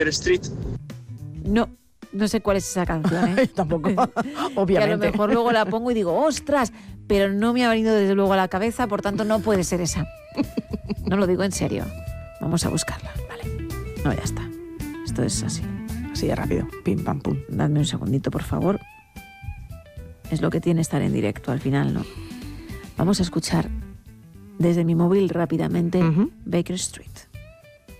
Street. No sé cuál es esa canción, ¿eh? Tampoco, obviamente. Que a lo mejor luego la pongo y digo, ¡ostras! Pero no me ha venido desde luego a la cabeza, por tanto no puede ser esa. No lo digo en serio. Vamos a buscarla, ¿vale? No, ya está. Esto es así. Así de rápido. Pim, pam, pum. Dadme un segundito, por favor. Es lo que tiene estar en directo al final, ¿no? Vamos a escuchar desde mi móvil rápidamente Baker Street.